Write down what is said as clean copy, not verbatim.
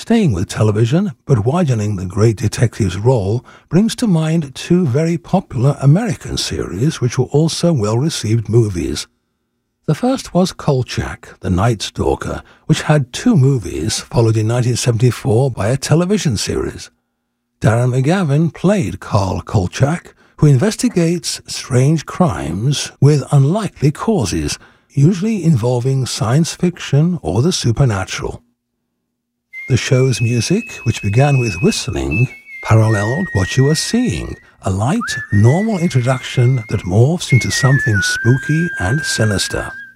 Staying with television, but widening the great detective's role, brings to mind two very popular American series which were also well-received movies. The first was Kolchak, the Night Stalker, which had two movies, followed in 1974 by a television series. Darren McGavin played Carl Kolchak, who investigates strange crimes with unlikely causes, usually involving science fiction or the supernatural. The show's music, which began with whistling, paralleled what you are seeing, a light, normal introduction that morphs into something spooky and sinister.